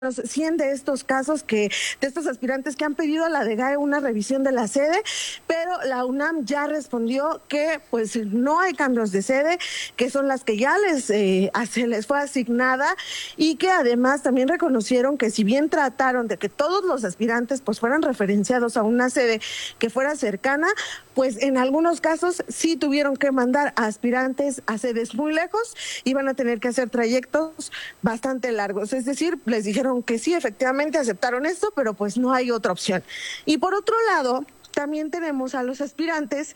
100 de estos casos de estos aspirantes que han pedido a la DGAE una revisión de la sede, pero la UNAM ya respondió que pues no hay cambios de sede, que son las que ya se les fue asignada, y que además también reconocieron que si bien trataron de que todos los aspirantes pues fueran referenciados a una sede que fuera cercana, pues en algunos casos sí tuvieron que mandar a aspirantes a sedes muy lejos y van a tener que hacer trayectos bastante largos. Es decir, les dijeron que sí, efectivamente aceptaron esto, pero pues no hay otra opción. Y por otro lado, también tenemos a los aspirantes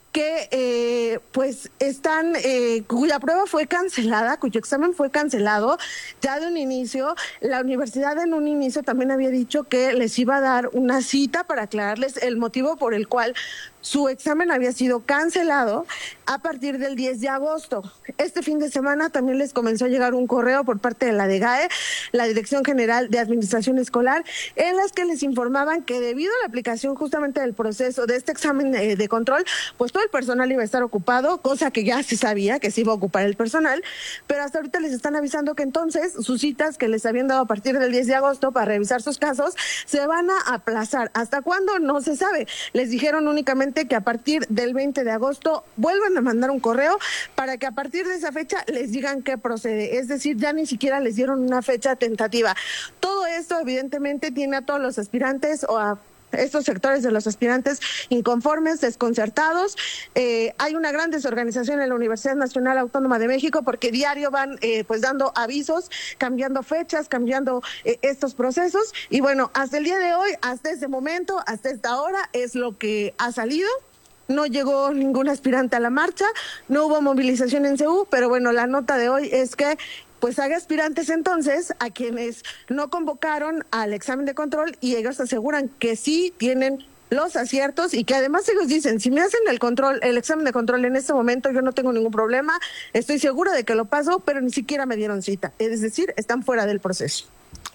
que pues están, cuya prueba fue cancelada, cuyo examen fue cancelado ya de un inicio. La universidad en un inicio también había dicho que les iba a dar una cita para aclararles el motivo por el cual su examen había sido cancelado a partir del 10 de agosto. Este fin de semana también les comenzó a llegar un correo por parte de la DGAE, la Dirección General de Administración Escolar, en las que les informaban que debido a la aplicación justamente del proceso de este examen de control, pues todo el personal iba a estar ocupado, cosa que ya se sabía que se iba a ocupar el personal, pero hasta ahorita les están avisando que entonces sus citas que les habían dado a partir del 10 de agosto para revisar sus casos se van a aplazar. ¿Hasta cuándo? No se sabe. Les dijeron únicamente que a partir del 20 de agosto vuelvan a mandar un correo para que a partir de esa fecha les digan qué procede. Es decir, ya ni siquiera les dieron una fecha tentativa. Todo esto evidentemente tiene a todos los aspirantes o a estos sectores de los aspirantes inconformes, desconcertados. Hay una gran desorganización en la Universidad Nacional Autónoma de México porque diario van pues dando avisos, cambiando fechas, cambiando estos procesos. Y bueno, hasta el día de hoy, hasta este momento, hasta esta hora, es lo que ha salido. No llegó ningún aspirante a la marcha, no hubo movilización en CEU, pero bueno, la nota de hoy es que pues hay aspirantes entonces a quienes no convocaron al examen de control y ellos aseguran que sí tienen los aciertos y que además ellos dicen, si me hacen el examen de control en este momento yo no tengo ningún problema, estoy segura de que lo paso, pero ni siquiera me dieron cita, es decir, están fuera del proceso.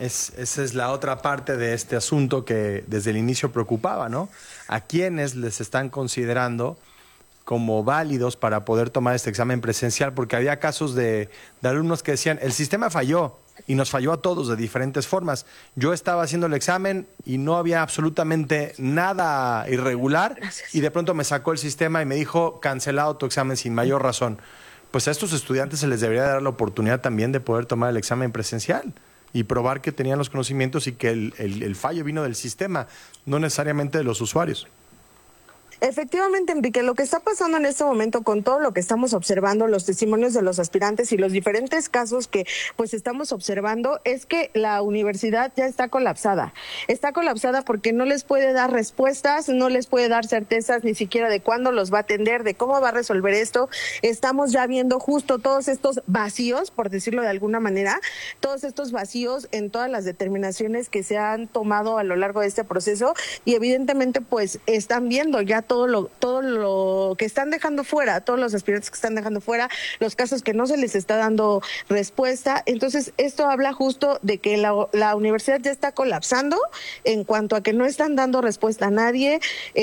Esa es la otra parte de este asunto que desde el inicio preocupaba, ¿no? ¿A quiénes les están considerando como válidos para poder tomar este examen presencial? Porque había casos de alumnos que decían, el sistema falló y nos falló a todos de diferentes formas. Yo estaba haciendo el examen y no había absolutamente nada irregular. Gracias. Y de pronto me sacó el sistema y me dijo, cancelado tu examen sin mayor razón. Pues a estos estudiantes se les debería dar la oportunidad también de poder tomar el examen presencial y probar que tenían los conocimientos y que el fallo vino del sistema, no necesariamente de los usuarios. Efectivamente, Enrique, lo que está pasando en este momento con todo lo que estamos observando, los testimonios de los aspirantes y los diferentes casos que pues estamos observando, es que la universidad ya está colapsada. Está colapsada porque no les puede dar respuestas, no les puede dar certezas ni siquiera de cuándo los va a atender, de cómo va a resolver esto. Estamos ya viendo justo todos estos vacíos, por decirlo de alguna manera, todos estos vacíos en todas las determinaciones que se han tomado a lo largo de este proceso y evidentemente pues están viendo ya todo lo que están dejando fuera, todos los aspirantes que están dejando fuera, los casos que no se les está dando respuesta. Entonces, esto habla justo de que la universidad ya está colapsando en cuanto a que no están dando respuesta a nadie.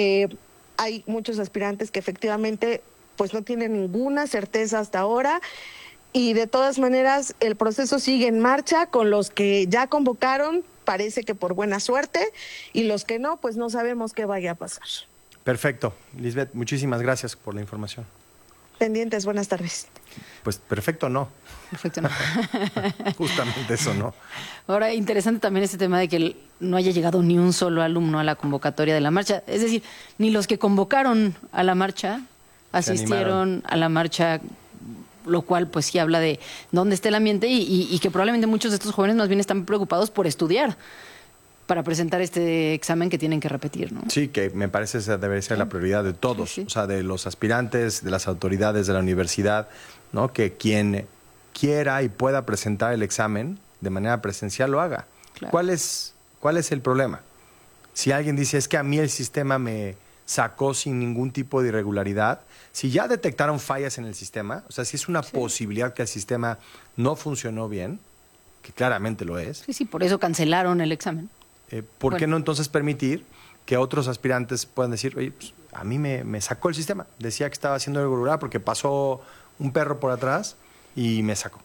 Hay muchos aspirantes que efectivamente pues no tienen ninguna certeza hasta ahora. Y de todas maneras, el proceso sigue en marcha con los que ya convocaron, parece que por buena suerte, y los que no, pues no sabemos qué vaya a pasar. Perfecto. Lisbeth, muchísimas gracias por la información. Pendientes, buenas tardes. Pues perfecto no. Perfecto no. Justamente eso no. Ahora, interesante también este tema de que no haya llegado ni un solo alumno a la convocatoria de la marcha. Es decir, ni los que convocaron a la marcha asistieron a la marcha, lo cual pues sí habla de dónde está el ambiente y que probablemente muchos de estos jóvenes más bien están preocupados por estudiar para presentar este examen que tienen que repetir, ¿no? Sí, que me parece esa debe ser la prioridad de todos, sí. O sea, de los aspirantes, de las autoridades de la universidad, ¿no? Que quien quiera y pueda presentar el examen de manera presencial lo haga. Claro. ¿Cuál es el problema? Si alguien dice, es que a mí el sistema me sacó sin ningún tipo de irregularidad, si ya detectaron fallas en el sistema, o sea, si es una posibilidad que el sistema no funcionó bien, que claramente lo es. Sí, por eso cancelaron el examen. ¿Por qué no entonces permitir que otros aspirantes puedan decir, oye, pues, a mí me sacó el sistema, decía que estaba haciendo algo regular porque pasó un perro por atrás y me sacó?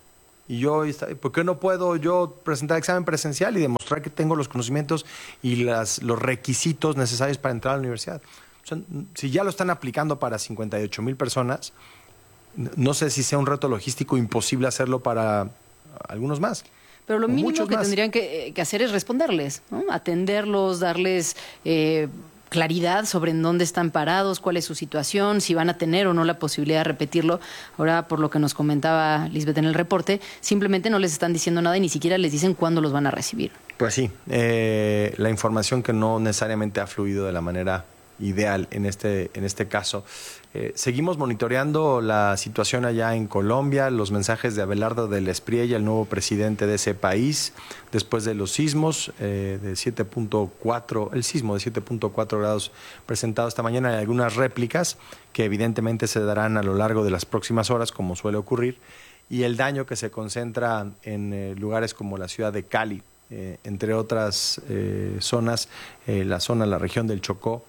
Y ¿por qué no puedo yo presentar examen presencial y demostrar que tengo los conocimientos y los requisitos necesarios para entrar a la universidad? O sea, si ya lo están aplicando para 58,000 personas, no sé si sea un reto logístico imposible hacerlo para algunos más. Pero lo mínimo que tendrían que hacer es responderles, ¿no? Atenderlos, darles claridad sobre en dónde están parados, cuál es su situación, si van a tener o no la posibilidad de repetirlo. Ahora, por lo que nos comentaba Lisbeth en el reporte, simplemente no les están diciendo nada y ni siquiera les dicen cuándo los van a recibir. Pues sí, la información que no necesariamente ha fluido de la manera ideal en este caso. Seguimos monitoreando la situación allá en Colombia, los mensajes de Abelardo del Espriella, el nuevo presidente de ese país, después de los sismos de 7.4, el sismo de 7.4 grados presentado esta mañana. Hay algunas réplicas que evidentemente se darán a lo largo de las próximas horas, como suele ocurrir, y el daño que se concentra en lugares como la ciudad de Cali, entre otras zonas, la región del Chocó,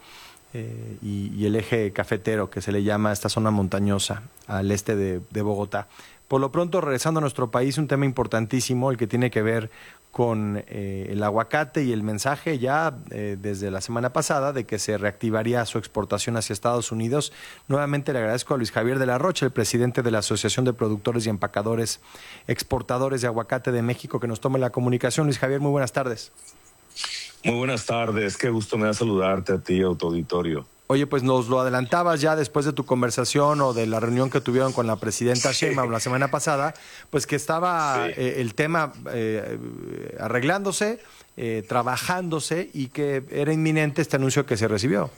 y el eje cafetero, que se le llama esta zona montañosa al este de Bogotá. Por lo pronto, regresando a nuestro país, un tema importantísimo, el que tiene que ver con el aguacate y el mensaje ya desde la semana pasada de que se reactivaría su exportación hacia Estados Unidos. Nuevamente le agradezco a Luis Javier de la Rocha, el presidente de la Asociación de Productores y Empacadores Exportadores de Aguacate de México, que nos tome la comunicación. Luis Javier, muy buenas tardes. Muy buenas tardes, qué gusto me da saludarte a ti y a tu auditorio. Oye, pues nos lo adelantabas ya después de tu conversación o de la reunión que tuvieron con la presidenta Sheinbaum la semana pasada, pues que estaba el tema arreglándose, trabajándose y que era inminente este anuncio que se recibió.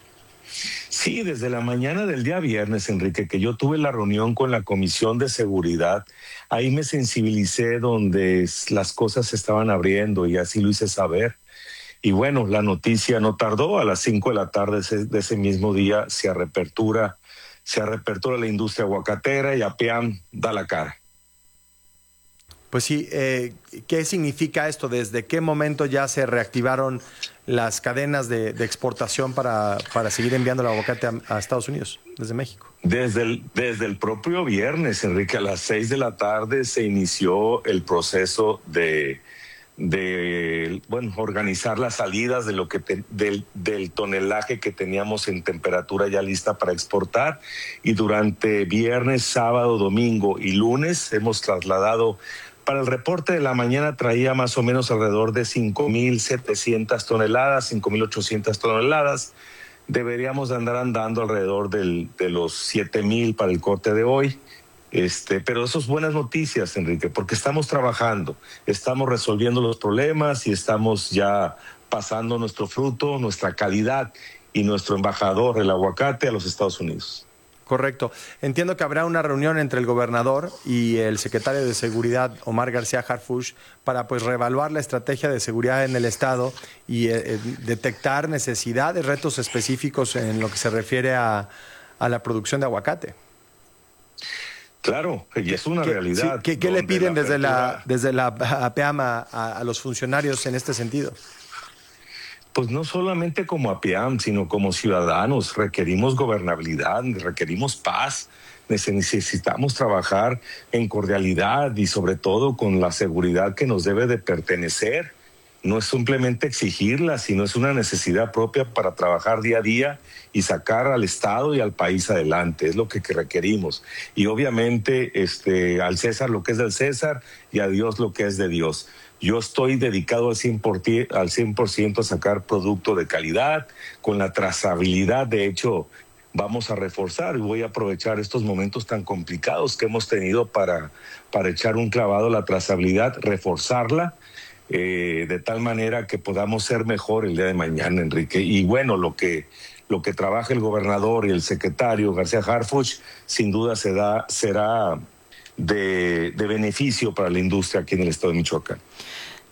Sí, desde la mañana del día viernes, Enrique, que yo tuve la reunión con la Comisión de Seguridad, ahí me sensibilicé donde las cosas se estaban abriendo y así lo hice saber. Y bueno, la noticia no tardó, a las 5 de la tarde de ese mismo día se reapertura la industria aguacatera y APEAM da la cara. Pues sí, ¿qué significa esto? ¿Desde qué momento ya se reactivaron las cadenas de exportación para seguir enviando el aguacate a Estados Unidos, desde México? Desde el propio viernes, Enrique, a las 6 de la tarde se inició el proceso de organizar las salidas de del tonelaje que teníamos en temperatura ya lista para exportar, y durante viernes, sábado, domingo y lunes hemos trasladado. Para el reporte de la mañana traía más o menos alrededor de 5,700 toneladas, 5,800 toneladas. Deberíamos de andar andando alrededor de los 7,000 para el corte de hoy. Pero eso es buenas noticias, Enrique, porque estamos trabajando, estamos resolviendo los problemas y estamos ya pasando nuestro fruto, nuestra calidad y nuestro embajador, el aguacate, a los Estados Unidos. Correcto. Entiendo que habrá una reunión entre el gobernador y el secretario de Seguridad, Omar García Harfuch, para pues reevaluar la estrategia de seguridad en el Estado y detectar necesidades, retos específicos en lo que se refiere a la producción de aguacate. Claro, y es una realidad. Sí, ¿Qué le piden desde la APEAM a los funcionarios en este sentido? Pues no solamente como APEAM, sino como ciudadanos. Requerimos gobernabilidad, requerimos paz, necesitamos trabajar en cordialidad y sobre todo con la seguridad que nos debe de pertenecer. No es simplemente exigirla, sino es una necesidad propia para trabajar día a día y sacar al Estado y al país adelante. Es lo que requerimos. Y obviamente al César lo que es del César y a Dios lo que es de Dios. Yo estoy dedicado al 100% a sacar producto de calidad, con la trazabilidad. De hecho, vamos a reforzar y voy a aprovechar estos momentos tan complicados que hemos tenido para echar un clavado a la trazabilidad, reforzarla, de tal manera que podamos ser mejor el día de mañana, Enrique. Y bueno, lo que trabaja el gobernador y el secretario García Harfuch, sin duda será de beneficio para la industria aquí en el estado de Michoacán.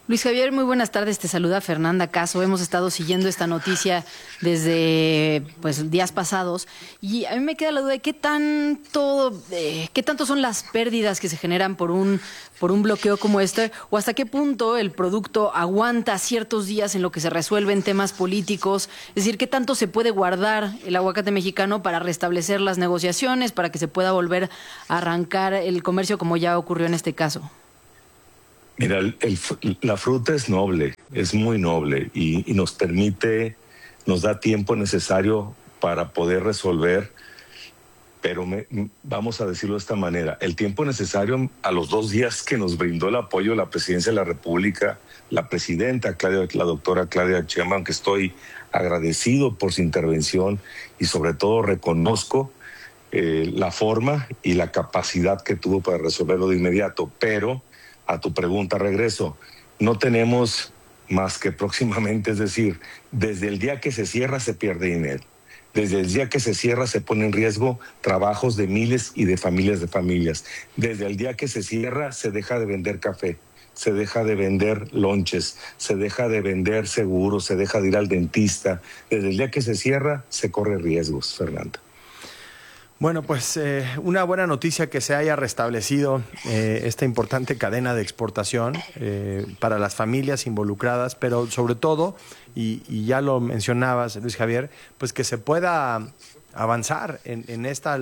Luis Javier, muy buenas tardes. Te saluda Fernanda Caso. Hemos estado siguiendo esta noticia desde días pasados y a mí me queda la duda de qué tanto son las pérdidas que se generan por un bloqueo como este, o hasta qué punto el producto aguanta ciertos días en lo que se resuelven temas políticos. Es decir, qué tanto se puede guardar el aguacate mexicano para restablecer las negociaciones, para que se pueda volver a arrancar el comercio como ya ocurrió en este caso. Mira, la fruta es noble, es muy noble y nos da tiempo necesario para poder resolver, pero vamos a decirlo de esta manera, el tiempo necesario a los 2 días que nos brindó el apoyo de la Presidencia de la República, la presidenta, la doctora Claudia Sheinbaum, aunque estoy agradecido por su intervención y sobre todo reconozco la forma y la capacidad que tuvo para resolverlo de inmediato, pero a tu pregunta regreso, no tenemos más que próximamente, es decir, desde el día que se cierra se pierde dinero. Desde el día que se cierra se pone en riesgo trabajos de miles y de familias. Desde el día que se cierra se deja de vender café, se deja de vender lonches, se deja de vender seguros, se deja de ir al dentista. Desde el día que se cierra se corre riesgos, Fernanda. Bueno, pues una buena noticia que se haya restablecido esta importante cadena de exportación para las familias involucradas, pero sobre todo, y ya lo mencionabas, Luis Javier, pues que se pueda avanzar en esta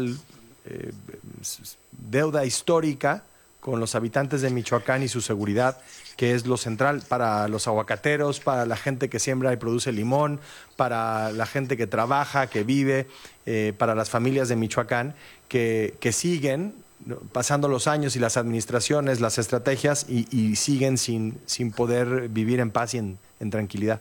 deuda histórica con los habitantes de Michoacán y su seguridad, que es lo central para los aguacateros, para la gente que siembra y produce limón, para la gente que trabaja, que vive, para las familias de Michoacán, que siguen pasando los años y las administraciones, las estrategias, y siguen sin poder vivir en paz y en tranquilidad.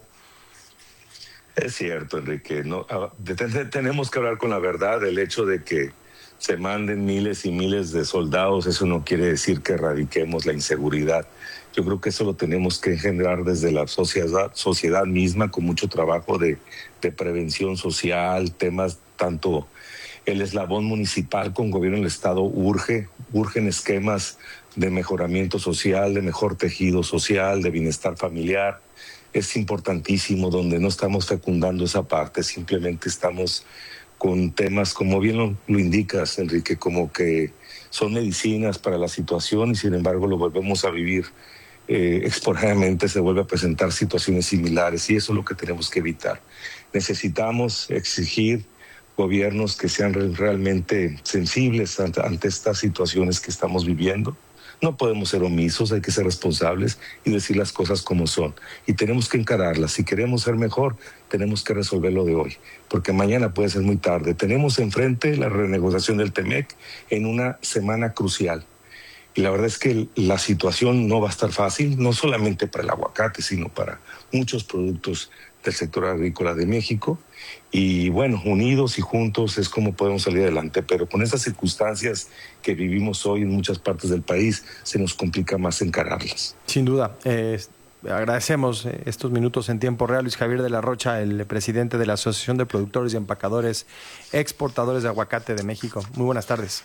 Es cierto, Enrique. Tenemos que hablar con la verdad. El hecho de que se manden miles y miles de soldados, eso no quiere decir que erradiquemos la inseguridad. Yo creo que eso lo tenemos que engendrar desde la sociedad misma, con mucho trabajo de prevención social, temas tanto el eslabón municipal con gobierno del Estado urgen esquemas de mejoramiento social, de mejor tejido social, de bienestar familiar. Es importantísimo, donde no estamos fecundando esa parte, simplemente estamos con temas, como bien lo indicas, Enrique, como que son medicinas para la situación y sin embargo lo volvemos a vivir. Esporádicamente se vuelve a presentar situaciones similares y eso es lo que tenemos que evitar. Necesitamos exigir gobiernos que sean realmente sensibles ante estas situaciones que estamos viviendo. No podemos ser omisos, hay que ser responsables y decir las cosas como son. Y tenemos que encararlas. Si queremos ser mejor, tenemos que resolverlo de hoy, porque mañana puede ser muy tarde. Tenemos enfrente la renegociación del TEMEC en una semana crucial. Y la verdad es que la situación no va a estar fácil, no solamente para el aguacate, sino para muchos productos del sector agrícola de México. Y bueno, unidos y juntos es como podemos salir adelante, pero con esas circunstancias que vivimos hoy en muchas partes del país, se nos complica más encararlas. Sin duda. Agradecemos estos minutos en tiempo real. Luis Javier de la Rocha, el presidente de la Asociación de Productores y Empacadores Exportadores de Aguacate de México. Muy buenas tardes.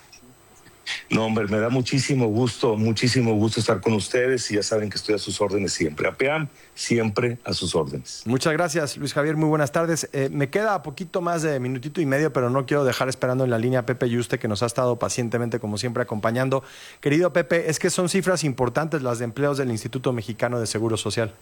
No, hombre, me da muchísimo gusto estar con ustedes y ya saben que estoy a sus órdenes siempre. APEAM, siempre a sus órdenes. Muchas gracias, Luis Javier, muy buenas tardes. Me queda poquito más de minutito y medio, pero no quiero dejar esperando en la línea a Pepe Yuste, que nos ha estado pacientemente, como siempre, acompañando. Querido Pepe, es que son cifras importantes las de empleos del Instituto Mexicano de Seguro Social.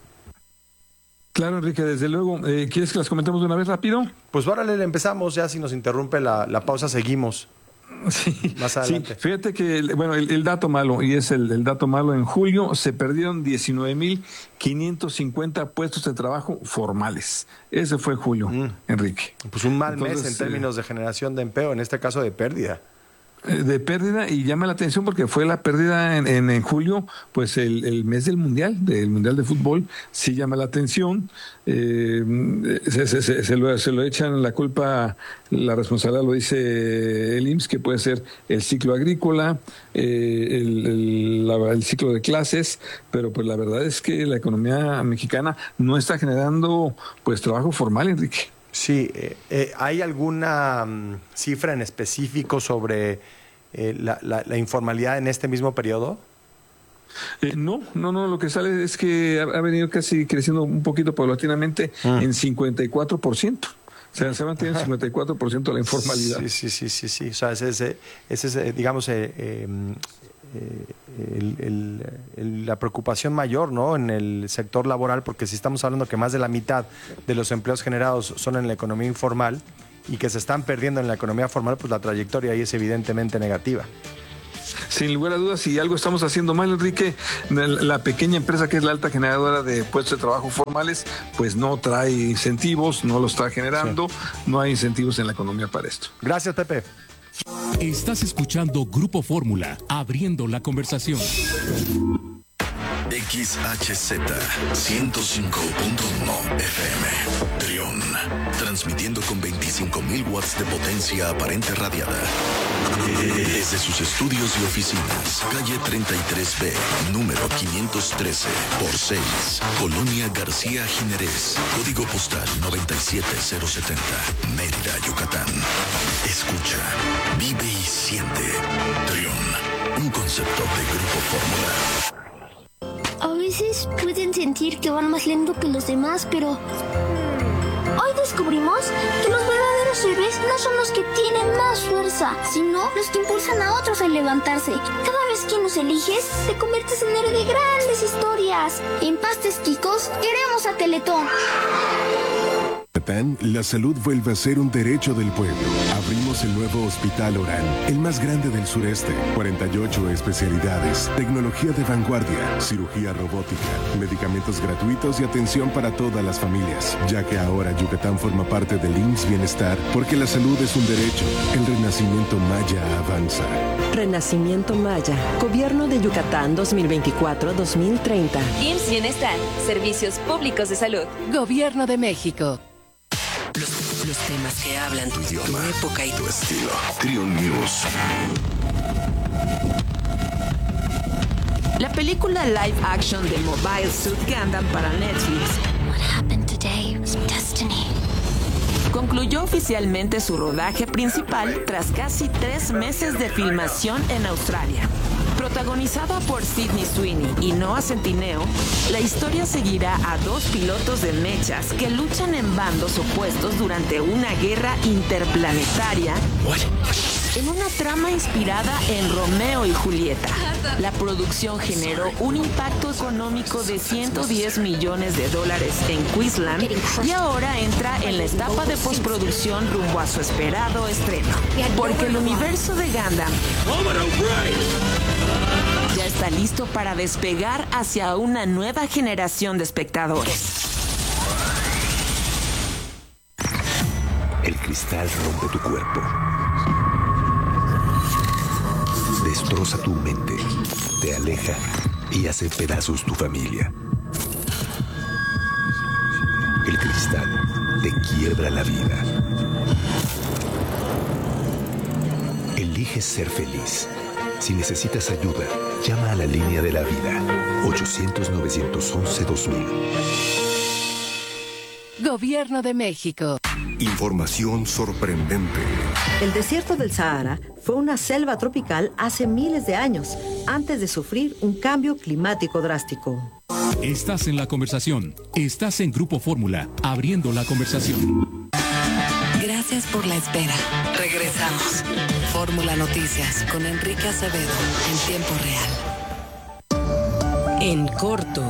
Claro, Enrique, desde luego. ¿Quieres que las comentemos de una vez rápido? Pues órale, le empezamos, ya si nos interrumpe la pausa, seguimos. Sí, más adelante. Sí, fíjate que el dato malo, y es el dato malo, en julio se perdieron 19,550 puestos de trabajo formales. Ese fue julio, Enrique. Pues un mal mes en términos de generación de empleo, en este caso de pérdida. De pérdida, y llama la atención porque fue la pérdida en julio, pues el mes del Mundial de Fútbol, sí llama la atención. Se lo echan la culpa, la responsabilidad lo dice el IMSS, que puede ser el ciclo agrícola, el ciclo de clases, pero pues la verdad es que la economía mexicana no está generando pues trabajo formal, Enrique. Sí, ¿hay alguna cifra en específico sobre la informalidad en este mismo periodo? No, lo que sale es que ha venido casi creciendo un poquito paulatinamente en 54%. O sea, se mantiene en 54% la informalidad. Sí. O sea, ese es digamos, la preocupación mayor, ¿no?, en el sector laboral, porque si estamos hablando que más de la mitad de los empleos generados son en la economía informal y que se están perdiendo en la economía formal, pues la trayectoria ahí es evidentemente negativa. Sin lugar a dudas, si algo estamos haciendo mal, Enrique, la pequeña empresa que es la alta generadora de puestos de trabajo formales, pues no trae incentivos, no los está generando, no hay incentivos en la economía para esto. Gracias, Pepe. Estás escuchando Grupo Fórmula, abriendo la conversación. XHZ 105.1 FM Trión, transmitiendo con 25.000 watts de potencia aparente radiada desde sus estudios y oficinas, calle 33B, número 513 por 6, Colonia García Jiménez, código postal 97070, Mérida, Yucatán. Escucha, vive y siente. Trión, un concepto de Grupo Fórmula. A veces pueden sentir que van más lento que los demás, pero hoy descubrimos que los verdaderos héroes no son los que tienen más fuerza, sino los que impulsan a otros a levantarse. Cada vez que nos eliges, te conviertes en héroe de grandes historias. En Pastes Quicos, queremos a Teletón. La salud vuelve a ser un derecho del pueblo. Abrimos el nuevo Hospital Orán, el más grande del sureste. 48 especialidades, tecnología de vanguardia, cirugía robótica, medicamentos gratuitos y atención para todas las familias. Ya que ahora Yucatán forma parte del IMSS Bienestar, porque la salud es un derecho. El renacimiento maya avanza. Renacimiento Maya, Gobierno de Yucatán 2024-2030. IMSS Bienestar, Servicios Públicos de Salud. Gobierno de México. Los temas que hablan tu idioma, tu época y tu estilo. Trión News. La película live action de Mobile Suit Gundam para Netflix What happened today was destiny. Concluyó oficialmente su rodaje principal tras casi 3 meses de filmación en Australia. Protagonizada por Sydney Sweeney y Noah Centineo, la historia seguirá a 2 pilotos de mechas que luchan en bandos opuestos durante una guerra interplanetaria en una trama inspirada en Romeo y Julieta. La producción generó un impacto económico de $110 millones en Queensland y ahora entra en la etapa de postproducción rumbo a su esperado estreno. Porque el universo de Gundam ya está listo para despegar hacia una nueva generación de espectadores. El cristal rompe tu cuerpo. Destroza tu mente, te aleja y hace pedazos tu familia. El cristal te quiebra la vida. Elige ser feliz. Si necesitas ayuda, llama a la línea de la vida. 800-911-2000. Gobierno de México. Información sorprendente. El desierto del Sahara fue una selva tropical hace miles de años, antes de sufrir un cambio climático drástico. Estás en la conversación. Estás en Grupo Fórmula, abriendo la conversación. Gracias por la espera. Regresamos. Fórmula Noticias con Enrique Acevedo en tiempo real. En corto.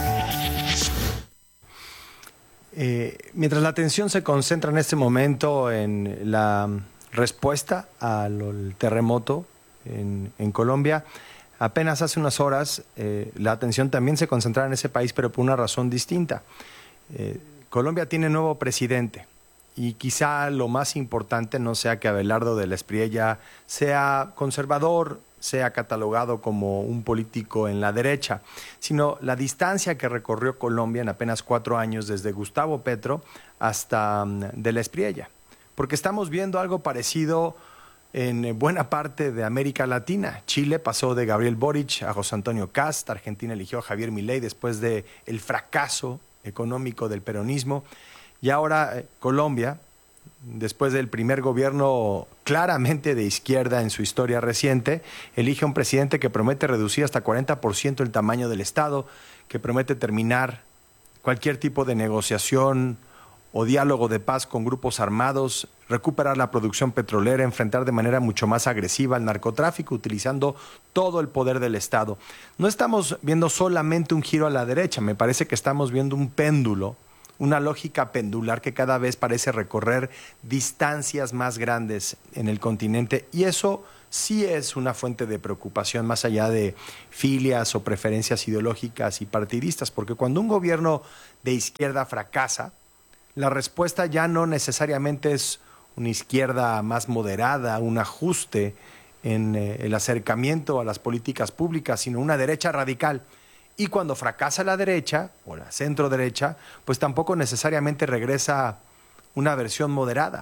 Mientras la atención se concentra en este momento en la respuesta al terremoto en Colombia, apenas hace unas horas la atención también se concentraba en ese país, pero por una razón distinta. Colombia tiene nuevo presidente y quizá lo más importante no sea que Abelardo de la Espriella sea conservador, sea catalogado como un político en la derecha, sino la distancia que recorrió Colombia en apenas 4 años desde Gustavo Petro hasta de la Espriella. Porque estamos viendo algo parecido en buena parte de América Latina. Chile pasó de Gabriel Boric a José Antonio Kast, Argentina eligió a Javier Milei después del fracaso económico del peronismo, y ahora Colombia después del primer gobierno claramente de izquierda en su historia reciente, elige a un presidente que promete reducir hasta 40% el tamaño del Estado, que promete terminar cualquier tipo de negociación o diálogo de paz con grupos armados, recuperar la producción petrolera, enfrentar de manera mucho más agresiva al narcotráfico, utilizando todo el poder del Estado. No estamos viendo solamente un giro a la derecha, me parece que estamos viendo un péndulo, una lógica pendular que cada vez parece recorrer distancias más grandes en el continente, y eso sí es una fuente de preocupación más allá de filias o preferencias ideológicas y partidistas, porque cuando un gobierno de izquierda fracasa, la respuesta ya no necesariamente es una izquierda más moderada, un ajuste en el acercamiento a las políticas públicas, sino una derecha radical. Y cuando fracasa la derecha, o la centro derecha, pues tampoco necesariamente regresa una versión moderada.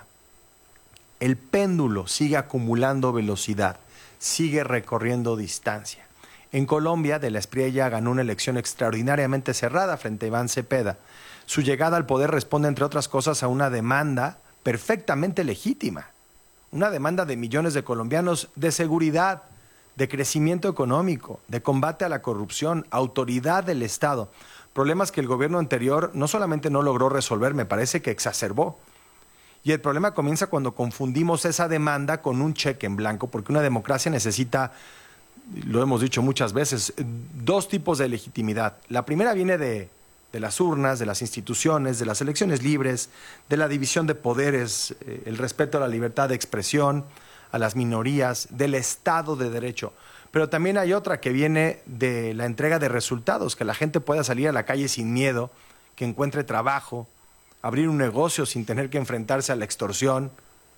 El péndulo sigue acumulando velocidad, sigue recorriendo distancia. En Colombia, De la Espriella ganó una elección extraordinariamente cerrada frente a Iván Cepeda. Su llegada al poder responde, entre otras cosas, a una demanda perfectamente legítima. Una demanda de millones de colombianos de seguridad, de crecimiento económico, de combate a la corrupción, autoridad del Estado. Problemas que el gobierno anterior no solamente no logró resolver, me parece que exacerbó. Y el problema comienza cuando confundimos esa demanda con un cheque en blanco, porque una democracia necesita, lo hemos dicho muchas veces, dos tipos de legitimidad. La primera viene de las urnas, de las instituciones, de las elecciones libres, de la división de poderes, el respeto a la libertad de expresión, a las minorías, del Estado de Derecho. Pero también hay otra que viene de la entrega de resultados, que la gente pueda salir a la calle sin miedo, que encuentre trabajo, abrir un negocio sin tener que enfrentarse a la extorsión,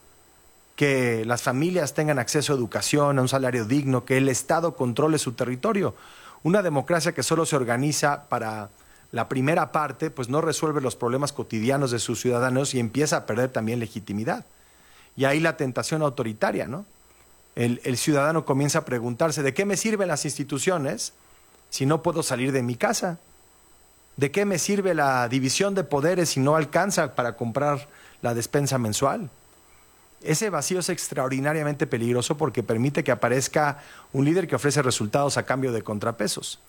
que las familias tengan acceso a educación, a un salario digno, que el Estado controle su territorio. Una democracia que solo se organiza para la primera parte, pues no resuelve los problemas cotidianos de sus ciudadanos y empieza a perder también legitimidad. Y ahí la tentación autoritaria, ¿no? El ciudadano comienza a preguntarse, ¿de qué me sirven las instituciones si no puedo salir de mi casa? ¿De qué me sirve la división de poderes si no alcanza para comprar la despensa mensual? Ese vacío es extraordinariamente peligroso porque permite que aparezca un líder que ofrece resultados a cambio de contrapesos.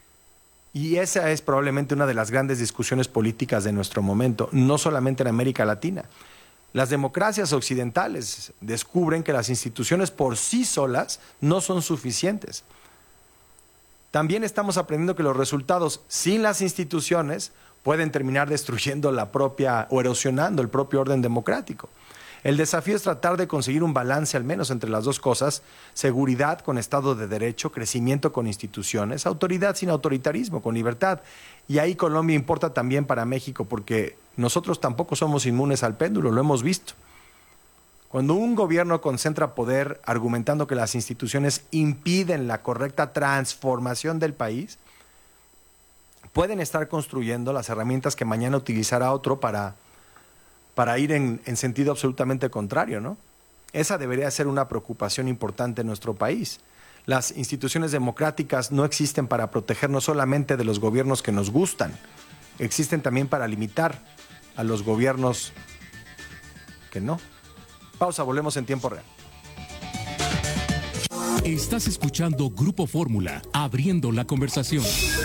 Y esa es probablemente una de las grandes discusiones políticas de nuestro momento, no solamente en América Latina. Las democracias occidentales descubren que las instituciones por sí solas no son suficientes. También estamos aprendiendo que los resultados sin las instituciones pueden terminar destruyendo la propia o erosionando el propio orden democrático. El desafío es tratar de conseguir un balance al menos entre las dos cosas: seguridad con Estado de Derecho, crecimiento con instituciones, autoridad sin autoritarismo, con libertad. Y ahí Colombia importa también para México, porque nosotros tampoco somos inmunes al péndulo, lo hemos visto. Cuando un gobierno concentra poder argumentando que las instituciones impiden la correcta transformación del país, pueden estar construyendo las herramientas que mañana utilizará otro para ir en sentido absolutamente contrario, ¿no? Esa debería ser una preocupación importante en nuestro país. Las instituciones democráticas no existen para protegernos solamente de los gobiernos que nos gustan, existen también para limitar a los gobiernos que no. Pausa, volvemos en tiempo real. Estás escuchando Grupo Fórmula, abriendo la conversación.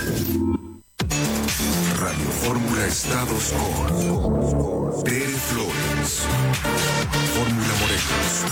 Radio Fórmula Estados con Tere Flores. Fórmula Morelos.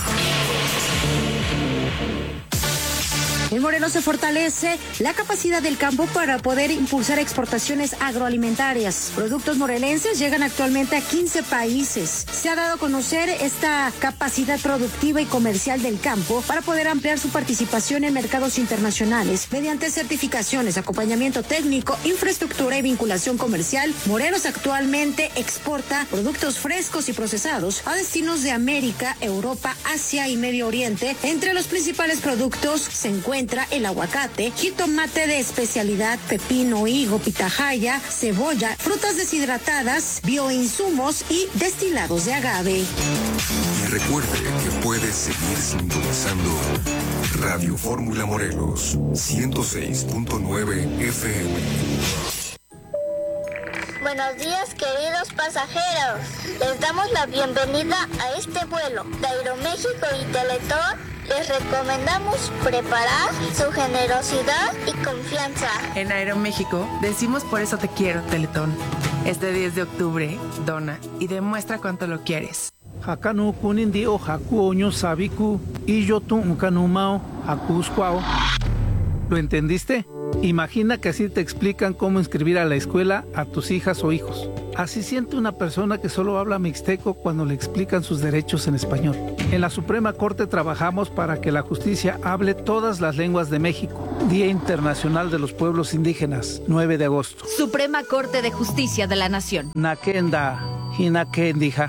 En Morelos se fortalece la capacidad del campo para poder impulsar exportaciones agroalimentarias. Productos morelenses llegan actualmente a 15 países. Se ha dado a conocer esta capacidad productiva y comercial del campo para poder ampliar su participación en mercados internacionales. Mediante certificaciones, acompañamiento técnico, infraestructura y vinculación comercial, Morelos actualmente exporta productos frescos y procesados a destinos de América, Europa, Asia y Medio Oriente. Entre los principales productos se encuentra el aguacate, jitomate de especialidad, pepino, higo, pitahaya, cebolla, frutas deshidratadas, bioinsumos y destilados de agave. Y recuerde que puede seguir sintonizando Radio Fórmula Morelos 106.9 FM. Buenos días, queridos pasajeros. Les damos la bienvenida a este vuelo de Aeroméxico y Teletón. Les recomendamos preparar su generosidad y confianza. En Aeroméxico decimos por eso te quiero, Teletón. Este 10 de octubre, dona y demuestra cuánto lo quieres. Hakanu kunindio haku oño sabiku y yo tu unkanumao hakusquao. ¿Lo entendiste? Imagina que así te explican cómo inscribir a la escuela a tus hijas o hijos. Así siente una persona que solo habla mixteco cuando le explican sus derechos en español. En la Suprema Corte trabajamos para que la justicia hable todas las lenguas de México. Día Internacional de los Pueblos Indígenas, 9 de agosto. Suprema Corte de Justicia de la Nación. Nakenda, hinakendija.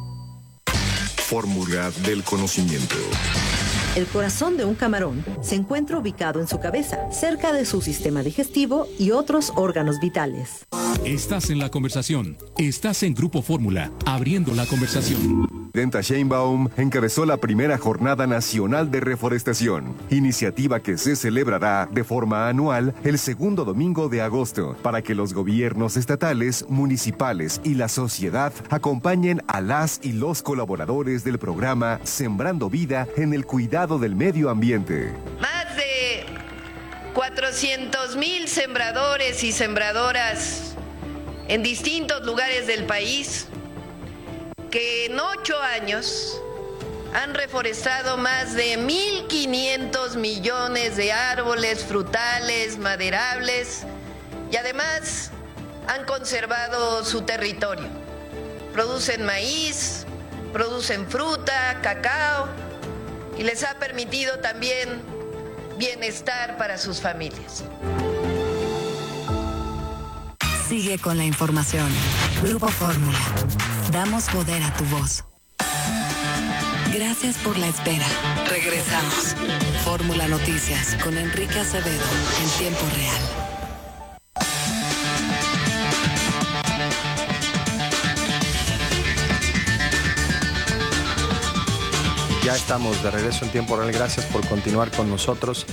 Fórmula del conocimiento. El corazón de un camarón se encuentra ubicado en su cabeza, cerca de su sistema digestivo y otros órganos vitales. Estás en la conversación. Estás en Grupo Fórmula, abriendo la conversación. Presidenta Sheinbaum encabezó la primera Jornada Nacional de Reforestación, iniciativa que se celebrará de forma anual el segundo domingo de agosto, para que los gobiernos estatales, municipales y la sociedad acompañen a las y los colaboradores del programa Sembrando Vida en el Cuidado del Medio Ambiente. Más de 400,000 sembradores y sembradoras en distintos lugares del país que en 8 años han reforestado más de 1.500 millones de árboles frutales, maderables y además han conservado su territorio. Producen maíz, producen fruta, cacao y les ha permitido también bienestar para sus familias. Sigue con la información. Grupo Fórmula. Damos poder a tu voz. Gracias por la espera. Regresamos. Fórmula Noticias con Enrique Acevedo en tiempo real. Ya estamos de regreso en tiempo real. Gracias por continuar con nosotros.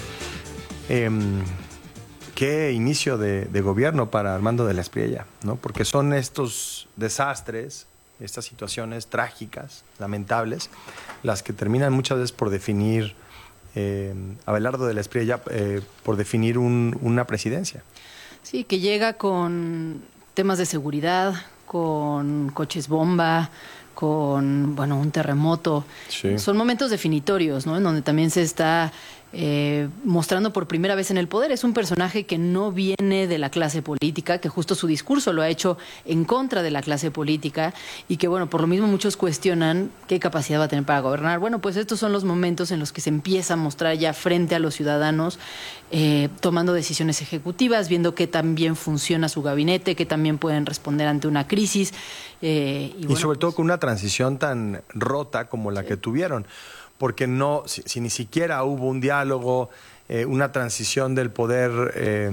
Qué inicio de gobierno para Armando de la Espriella, ¿no? Porque son estos desastres, estas situaciones trágicas, lamentables, las que terminan muchas veces por definir, Abelardo de la Espriella, por definir una presidencia. Sí, que llega con temas de seguridad, con coches bomba, con, bueno, un terremoto. Sí. Son momentos definitorios, ¿no? En donde también se está mostrando por primera vez en el poder. Es un personaje que no viene de la clase política, que justo su discurso lo ha hecho en contra de la clase política y que, bueno, por lo mismo muchos cuestionan qué capacidad va a tener para gobernar. Bueno, pues estos son los momentos en los que se empieza a mostrar ya frente a los ciudadanos, tomando decisiones ejecutivas, viendo que también funciona su gabinete, que también pueden responder ante una crisis. Y sobre todo con una transición tan rota como la que tuvieron. Porque no, si ni siquiera hubo un diálogo, una transición del poder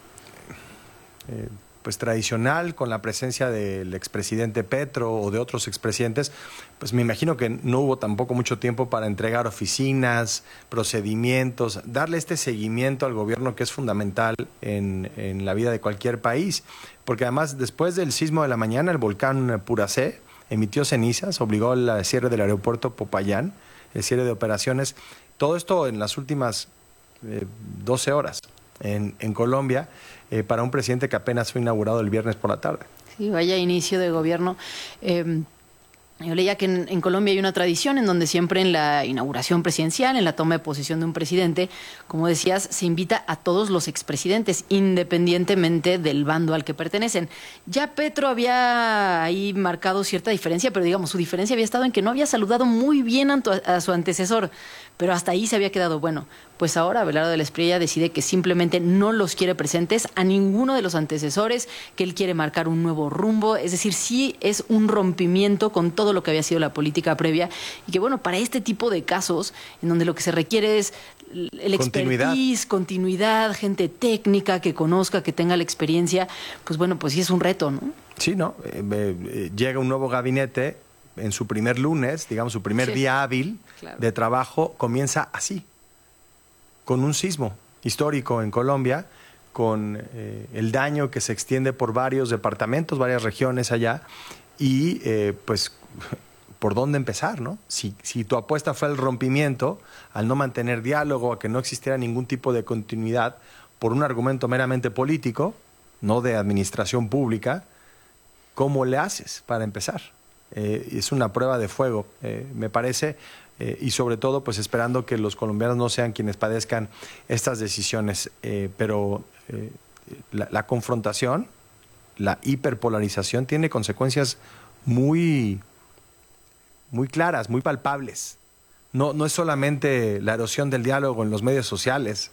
pues tradicional con la presencia del expresidente Petro o de otros expresidentes, pues me imagino que no hubo tampoco mucho tiempo para entregar oficinas, procedimientos, darle este seguimiento al gobierno que es fundamental en la vida de cualquier país. Porque además, después del sismo de la mañana, el volcán Puracé emitió cenizas, obligó al cierre del aeropuerto Popayán, el cierre de operaciones. Todo esto en las últimas 12 horas en Colombia, para un presidente que apenas fue inaugurado el viernes por la tarde. Sí, vaya inicio de gobierno. Yo leía que en Colombia hay una tradición en donde siempre en la inauguración presidencial, en la toma de posesión de un presidente, como decías, se invita a todos los expresidentes, independientemente del bando al que pertenecen. Ya Petro había ahí marcado cierta diferencia, pero digamos, su diferencia había estado en que no había saludado muy bien a su antecesor, pero hasta ahí se había quedado. Bueno, pues ahora Abelardo de la Espriella decide que simplemente no los quiere presentes a ninguno de los antecesores, que él quiere marcar un nuevo rumbo, es decir, sí es un rompimiento con todo lo que había sido la política previa, y que bueno, para este tipo de casos, en donde lo que se requiere es el expertise, continuidad, gente técnica que conozca, que tenga la experiencia, pues bueno, pues sí es un reto, ¿no? Sí, ¿no? Llega un nuevo gabinete en su primer lunes, digamos, su primer día hábil de trabajo, comienza así, con un sismo histórico en Colombia, con el daño que se extiende por varios departamentos, varias regiones allá, y pues por dónde empezar, ¿no? Si tu apuesta fue el rompimiento, al no mantener diálogo, a que no existiera ningún tipo de continuidad por un argumento meramente político, no de administración pública, ¿cómo le haces para empezar? Es una prueba de fuego, me parece, y sobre todo pues esperando que los colombianos no sean quienes padezcan estas decisiones, pero la confrontación, la hiperpolarización tiene consecuencias muy claras, muy palpables. No es solamente la erosión del diálogo en los medios sociales,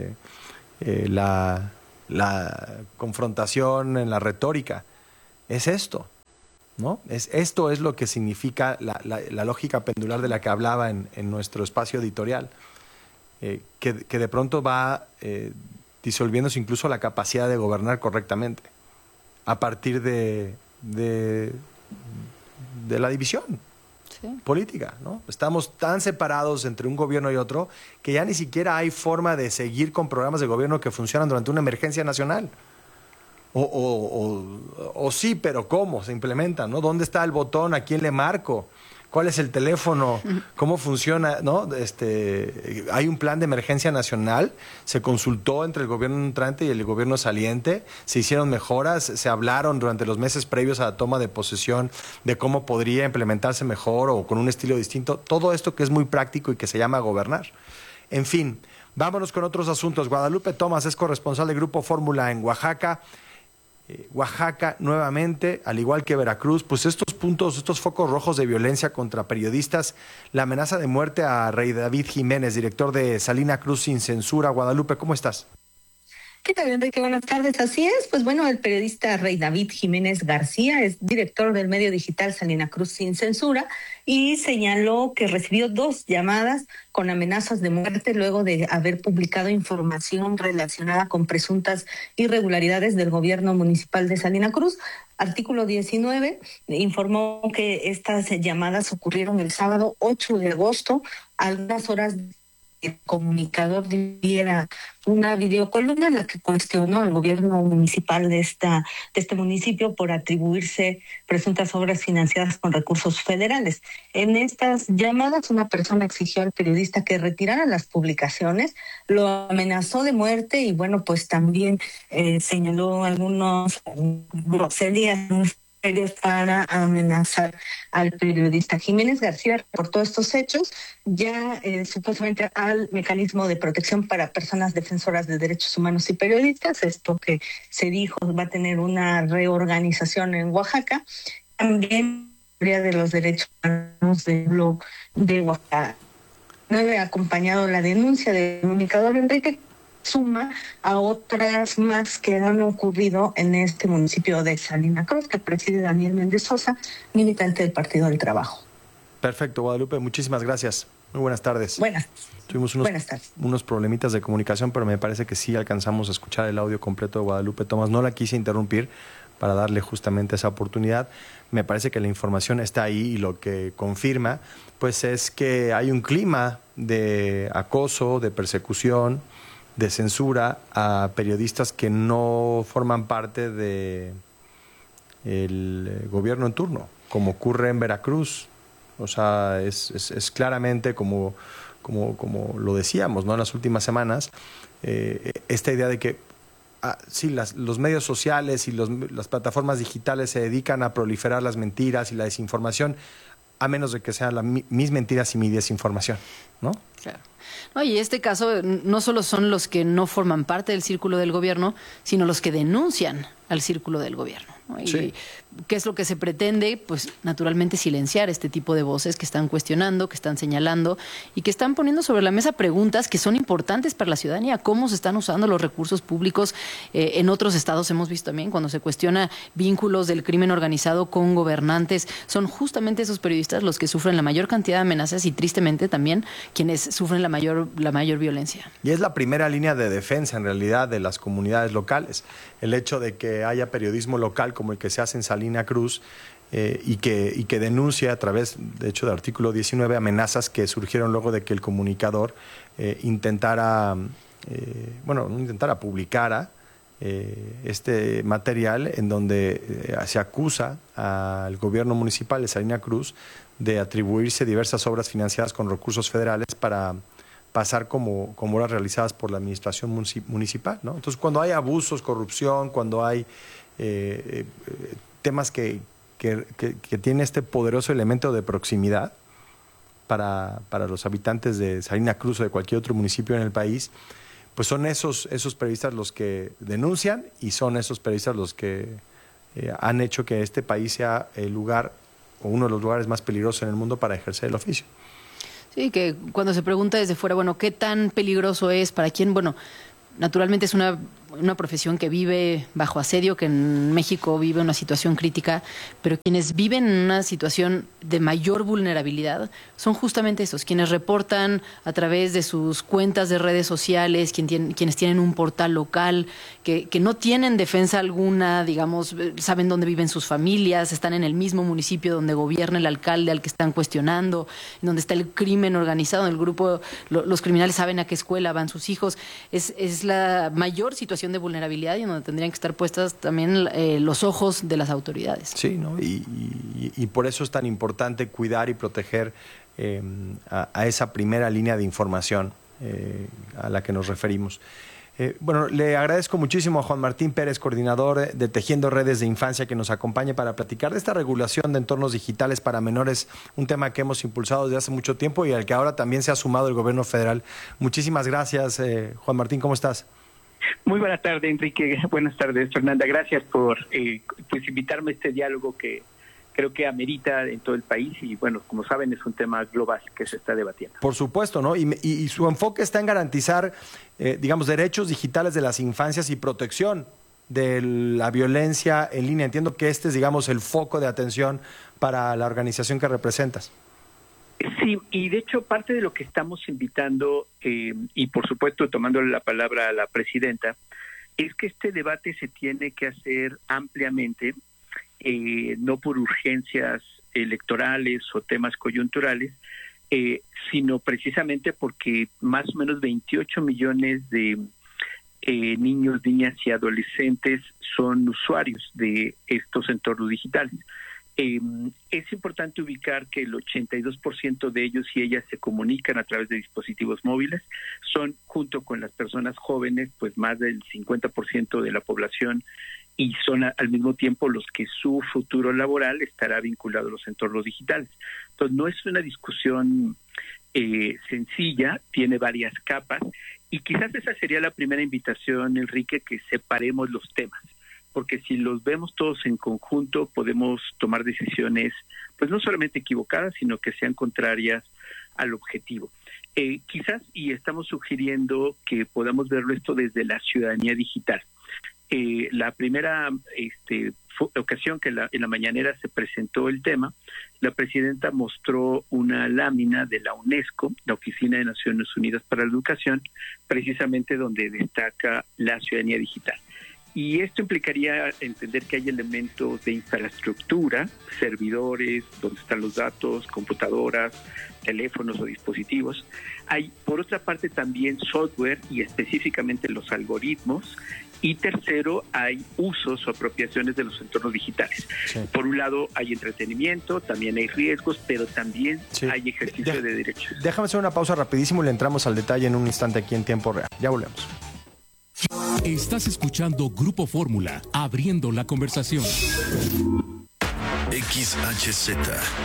la confrontación en la retórica, es esto, ¿no? Esto es lo que significa la lógica pendular de la que hablaba en nuestro espacio editorial, que de pronto va disolviéndose incluso la capacidad de gobernar correctamente a partir de la división política, ¿no? Estamos tan separados entre un gobierno y otro que ya ni siquiera hay forma de seguir con programas de gobierno que funcionan durante una emergencia nacional. O sí, pero ¿cómo se implementan, ¿no? ¿Dónde está el botón? ¿A quién le marco? ¿Cuál es el teléfono? ¿Cómo funciona? ¿No? Hay un plan de emergencia nacional, se consultó entre el gobierno entrante y el gobierno saliente, se hicieron mejoras, se hablaron durante los meses previos a la toma de posesión de cómo podría implementarse mejor o con un estilo distinto. Todo esto que es muy práctico y que se llama gobernar. En fin, vámonos con otros asuntos. Guadalupe Tomás es corresponsal del Grupo Fórmula en Oaxaca. Oaxaca nuevamente, al igual que Veracruz, pues estos puntos, estos focos rojos de violencia contra periodistas, la amenaza de muerte a Rey David Jiménez, director de Salina Cruz Sin Censura. Guadalupe, ¿cómo estás? ¿Qué tal, Enrique? Buenas tardes. Así es, pues bueno, el periodista Rey David Jiménez García es director del medio digital Salina Cruz Sin Censura y señaló que recibió 2 llamadas con amenazas de muerte luego de haber publicado información relacionada con presuntas irregularidades del gobierno municipal de Salina Cruz. Artículo 19 informó que estas llamadas ocurrieron el sábado 8 de agosto, a algunas horas. El comunicador diera una videocolumna en la que cuestionó al gobierno municipal de este municipio por atribuirse presuntas obras financiadas con recursos federales. En estas llamadas, una persona exigió al periodista que retirara las publicaciones, lo amenazó de muerte y bueno, pues también señaló algunos groserías para amenazar al periodista. Jiménez García reportó estos hechos ya supuestamente al Mecanismo de Protección para Personas Defensoras de Derechos Humanos y Periodistas. Esto que se dijo va a tener una reorganización en Oaxaca. También de los derechos humanos de Oaxaca. No había acompañado la denuncia del comunicador Enrique, suma a otras más que han ocurrido en este municipio de Salina Cruz, que preside Daniel Méndez Sosa, militante del Partido del Trabajo. Perfecto, Guadalupe, muchísimas gracias. Muy buenas tardes. Tuvimos buenas tardes. Unos problemitas de comunicación, pero me parece que sí alcanzamos a escuchar el audio completo de Guadalupe Tomás. No la quise interrumpir para darle justamente esa oportunidad. Me parece que la información está ahí y lo que confirma pues es que hay un clima de acoso, de persecución, de censura a periodistas que no forman parte de el gobierno en turno, como ocurre en Veracruz. O sea, es claramente como lo decíamos, ¿no? En las últimas semanas, esta idea de que sí, los medios sociales y las plataformas digitales se dedican a proliferar las mentiras y la desinformación, a menos de que sean mis mentiras y mi desinformación, ¿no? Claro. No, y este caso no solo son los que no forman parte del círculo del gobierno, sino los que denuncian al círculo del gobierno, ¿no? Y sí. ¿Qué es lo que se pretende? Pues naturalmente silenciar este tipo de voces que están cuestionando, que están señalando y que están poniendo sobre la mesa preguntas que son importantes para la ciudadanía. ¿Cómo se están usando los recursos públicos? En otros estados hemos visto también cuando se cuestiona vínculos del crimen organizado con gobernantes. Son justamente esos periodistas los que sufren la mayor cantidad de amenazas y tristemente también quienes sufren la mayor violencia. Y es la primera línea de defensa en realidad de las comunidades locales. El hecho de que haya periodismo local como el que se hace en Salina Cruz y que denuncia a través, de hecho, del artículo 19, amenazas que surgieron luego de que publicara este material en donde se acusa al gobierno municipal de Salina Cruz de atribuirse diversas obras financiadas con recursos federales para pasar como obras realizadas por la administración municipal, ¿no? Entonces, cuando hay abusos, corrupción, cuando hay temas que tienen este poderoso elemento de proximidad para los habitantes de Salina Cruz o de cualquier otro municipio en el país, pues son esos periodistas los que denuncian y son esos periodistas los que han hecho que este país sea el lugar o uno de los lugares más peligrosos en el mundo para ejercer el oficio. Sí, que cuando se pregunta desde fuera, bueno, ¿qué tan peligroso es? ¿Para quién? Bueno, naturalmente es una profesión que vive bajo asedio, que en México vive una situación crítica, pero quienes viven en una situación de mayor vulnerabilidad son justamente esos, quienes reportan a través de sus cuentas de redes sociales, quienes tienen un portal local, que no tienen defensa alguna, digamos, saben dónde viven sus familias, están en el mismo municipio donde gobierna el alcalde al que están cuestionando, en donde está el crimen organizado, en el grupo, los criminales saben a qué escuela van sus hijos. Es la mayor situación de vulnerabilidad y en donde tendrían que estar puestas también los ojos de las autoridades. Sí, ¿no? Y por eso es tan importante cuidar y proteger a esa primera línea de información a la que nos referimos. Bueno, le agradezco muchísimo a Juan Martín Pérez, coordinador de Tejiendo Redes de Infancia, que nos acompañe para platicar de esta regulación de entornos digitales para menores, un tema que hemos impulsado desde hace mucho tiempo y al que ahora también se ha sumado el gobierno federal. Muchísimas gracias, Juan Martín, ¿cómo estás? Muy buena tarde, Enrique. Buenas tardes, Fernanda. Gracias por invitarme a este diálogo que creo que amerita en todo el país y, bueno, como saben, es un tema global que se está debatiendo. Por supuesto, ¿no? Y su enfoque está en garantizar, digamos, derechos digitales de las infancias y protección de la violencia en línea. Entiendo que este es, digamos, el foco de atención para la organización que representas. Sí, y de hecho parte de lo que estamos invitando, y por supuesto tomándole la palabra a la presidenta, es que este debate se tiene que hacer ampliamente, no por urgencias electorales o temas coyunturales, sino precisamente porque más o menos 28 millones de niños, niñas y adolescentes son usuarios de estos entornos digitales. Es importante ubicar que el 82% de ellos y ellas se comunican a través de dispositivos móviles. Son, junto con las personas jóvenes, pues más del 50% de la población y son al mismo tiempo los que su futuro laboral estará vinculado a los entornos digitales. Entonces, no es una discusión sencilla, tiene varias capas y quizás esa sería la primera invitación, Enrique, que separemos los temas. Porque si los vemos todos en conjunto podemos tomar decisiones pues no solamente equivocadas, sino que sean contrarias al objetivo. Quizás, y estamos sugiriendo que podamos verlo esto desde la ciudadanía digital. La primera ocasión que en la mañanera se presentó el tema, la presidenta mostró una lámina de la UNESCO, la Oficina de Naciones Unidas para la Educación, precisamente donde destaca la ciudadanía digital. Y esto implicaría entender que hay elementos de infraestructura, servidores, donde están los datos, computadoras, teléfonos o dispositivos. Hay, por otra parte, también software y específicamente los algoritmos. Y tercero, hay usos o apropiaciones de los entornos digitales. Sí. Por un lado, hay entretenimiento, también hay riesgos, pero también hay ejercicio de derechos. Déjame hacer una pausa rapidísimo y le entramos al detalle en un instante aquí en tiempo real. Ya volvemos. Estás escuchando Grupo Fórmula, abriendo la conversación. XHZ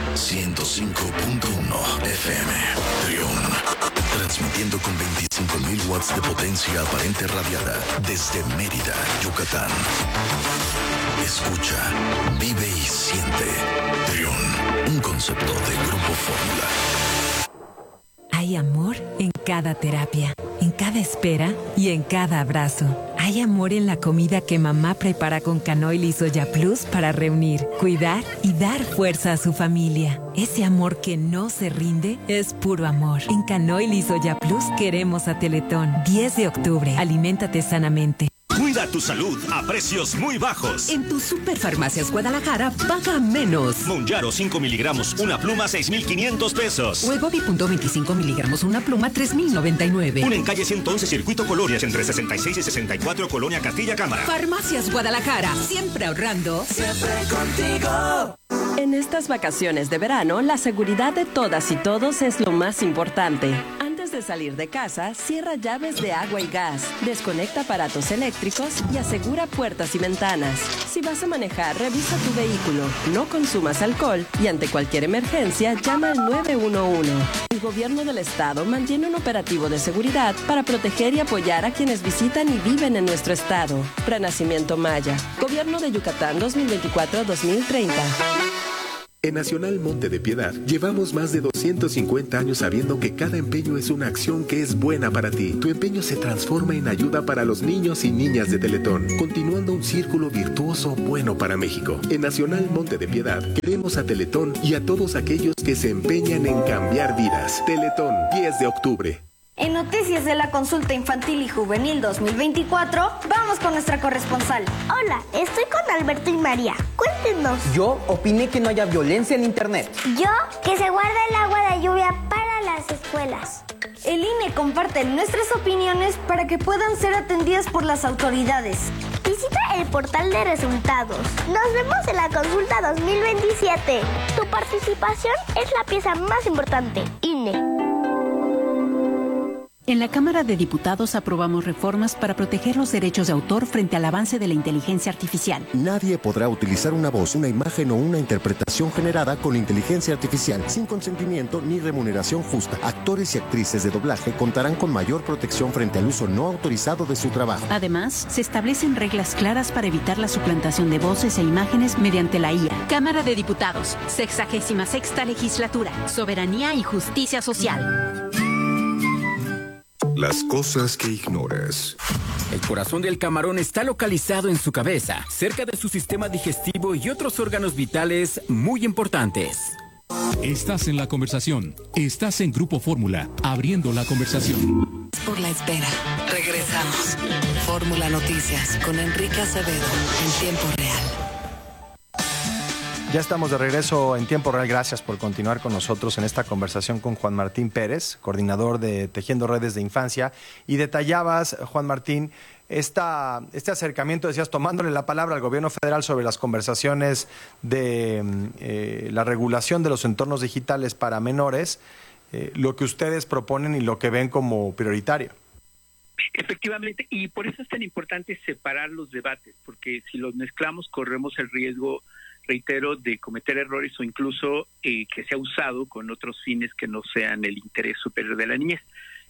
105.1 FM Trión, transmitiendo con 25.000 watts de potencia aparente radiada desde Mérida, Yucatán. Escucha, vive y siente. Trión, un concepto de Grupo Fórmula. Hay amor en cada terapia, en cada espera y en cada abrazo. Hay amor en la comida que mamá prepara con Canoil y Soya Plus para reunir, cuidar y dar fuerza a su familia. Ese amor que no se rinde es puro amor. En Canoil y Soya Plus queremos a Teletón. 10 de octubre, aliméntate sanamente. Cuida tu salud a precios muy bajos. En tu Superfarmacias Guadalajara, paga menos. Monjaro 5 miligramos, una pluma, 6,500 pesos. Wegovy.25 miligramos, una pluma, 3,099. Una en calle 111, Circuito Colonias, entre 66 y 64, Colonia Castilla Cámara. Farmacias Guadalajara, siempre ahorrando. Siempre contigo. En estas vacaciones de verano, la seguridad de todas y todos es lo más importante. Antes de salir de casa, cierra llaves de agua y gas, desconecta aparatos eléctricos y asegura puertas y ventanas. Si vas a manejar, revisa tu vehículo, no consumas alcohol y ante cualquier emergencia, llama al 911. El gobierno del estado mantiene un operativo de seguridad para proteger y apoyar a quienes visitan y viven en nuestro estado. Renacimiento Maya, Gobierno de Yucatán 2024-2030. En Nacional Monte de Piedad llevamos más de 250 años sabiendo que cada empeño es una acción que es buena para ti. Tu empeño se transforma en ayuda para los niños y niñas de Teletón, continuando un círculo virtuoso bueno para México. En Nacional Monte de Piedad queremos a Teletón y a todos aquellos que se empeñan en cambiar vidas. Teletón, 10 de octubre. En Noticias de la Consulta Infantil y Juvenil 2024, vamos con nuestra corresponsal. Hola, estoy con Alberto y María. Cuéntenos. Yo opiné que no haya violencia en Internet. Yo, que se guarda el agua de lluvia para las escuelas. El INE comparte nuestras opiniones para que puedan ser atendidas por las autoridades. Visita el portal de resultados. Nos vemos en la Consulta 2027. Tu participación es la pieza más importante. INE. En la Cámara de Diputados aprobamos reformas para proteger los derechos de autor frente al avance de la inteligencia artificial. Nadie podrá utilizar una voz, una imagen o una interpretación generada con inteligencia artificial sin consentimiento ni remuneración justa. Actores y actrices de doblaje contarán con mayor protección frente al uso no autorizado de su trabajo. Además, se establecen reglas claras para evitar la suplantación de voces e imágenes mediante la IA. Cámara de Diputados, 66ª Legislatura, Soberanía y Justicia Social. Las cosas que ignoras. El corazón del camarón está localizado en su cabeza, cerca de su sistema digestivo y otros órganos vitales muy importantes. Estás en la conversación. Estás en Grupo Fórmula, abriendo la conversación. Por la espera. Regresamos. Fórmula Noticias con Enrique Acevedo en tiempo real. Ya estamos de regreso en tiempo real. Gracias por continuar con nosotros en esta conversación con Juan Martín Pérez, coordinador de Tejiendo Redes de Infancia. Y detallabas, Juan Martín, este acercamiento, decías, tomándole la palabra al gobierno federal sobre las conversaciones de la regulación de los entornos digitales para menores, lo que ustedes proponen y lo que ven como prioritario. Efectivamente, y por eso es tan importante separar los debates, porque si los mezclamos corremos el riesgo, reitero, de cometer errores o incluso que sea usado con otros fines que no sean el interés superior de la niñez.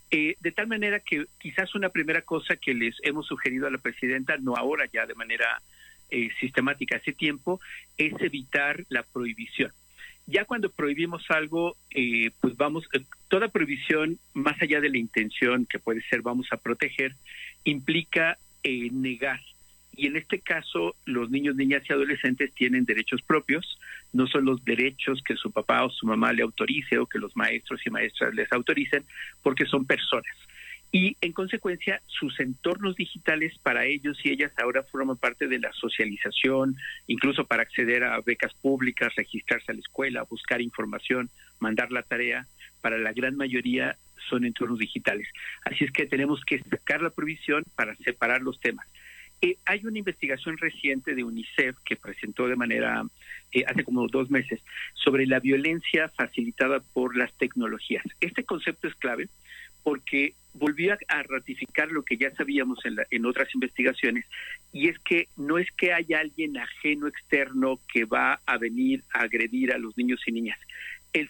De tal manera que quizás una primera cosa que les hemos sugerido a la presidenta, no ahora, ya de manera sistemática hace tiempo, es evitar la prohibición. Ya cuando prohibimos algo, pues toda prohibición, más allá de la intención que puede ser vamos a proteger, implica negar. Y en este caso, los niños, niñas y adolescentes tienen derechos propios, no son los derechos que su papá o su mamá le autorice o que los maestros y maestras les autoricen, porque son personas. Y en consecuencia, sus entornos digitales para ellos y ellas ahora forman parte de la socialización, incluso para acceder a becas públicas, registrarse a la escuela, buscar información, mandar la tarea. Para la gran mayoría son entornos digitales. Así es que tenemos que sacar la prohibición para separar los temas. Hay una investigación reciente de UNICEF que presentó de manera, hace como 2 meses, sobre la violencia facilitada por las tecnologías. Este concepto es clave porque volvió a ratificar lo que ya sabíamos en otras investigaciones, y es que no es que haya alguien ajeno, externo, que va a venir a agredir a los niños y niñas. El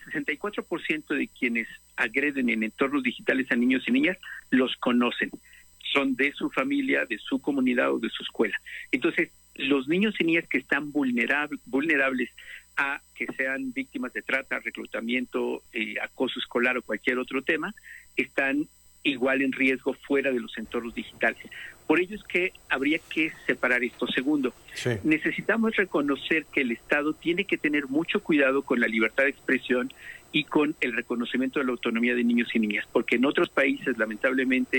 64% de quienes agreden en entornos digitales a niños y niñas los conocen. Son de su familia, de su comunidad o de su escuela. Entonces, los niños y niñas que están vulnerables a que sean víctimas de trata, reclutamiento, acoso escolar o cualquier otro tema, están igual en riesgo fuera de los entornos digitales. Por ello es que habría que separar esto. Segundo, necesitamos reconocer que el Estado tiene que tener mucho cuidado con la libertad de expresión y con el reconocimiento de la autonomía de niños y niñas, porque en otros países, lamentablemente,